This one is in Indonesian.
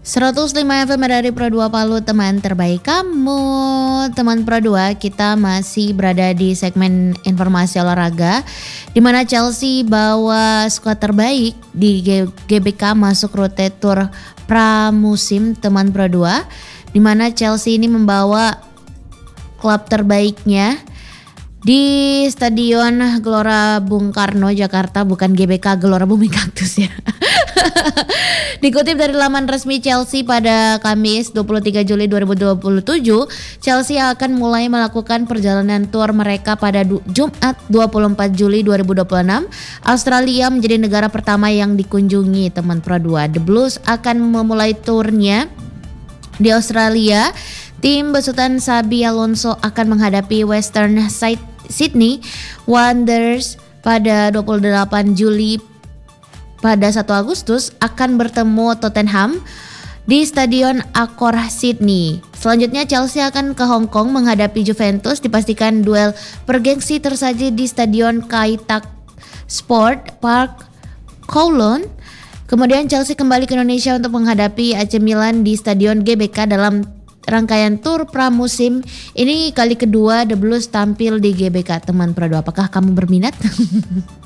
105 FM dari Pro 2 Palu, teman terbaik kamu. Teman Pro 2, kita masih berada di segmen informasi olahraga di mana Chelsea bawa skuad terbaik di GBK masuk rute tur pramusim teman Pro 2, di mana Chelsea ini membawa klub terbaiknya di Stadion Gelora Bung Karno Jakarta, bukan GBK Gelora Bumi Kaktus ya. Dikutip dari laman resmi Chelsea pada Kamis 23 Juli 2027, Chelsea akan mulai melakukan perjalanan tur mereka pada Jumat 24 Juli 2026. Australia menjadi negara pertama yang dikunjungi teman Pro 2. The Blues akan memulai turnya di Australia. Tim besutan Xabi Alonso akan menghadapi Western Sydney Wanderers pada 28 Juli. Pada 1 Agustus akan bertemu Tottenham di Stadion Accor Sydney. Selanjutnya Chelsea akan ke Hong Kong menghadapi Juventus. Dipastikan duel bergengsi tersaji di Stadion Kai Tak Sport Park Kowloon. Kemudian Chelsea kembali ke Indonesia untuk menghadapi AC Milan di Stadion GBK dalam rangkaian tur pramusim. Ini kali kedua The Blues tampil di GBK teman Pro 2. Apakah kamu berminat?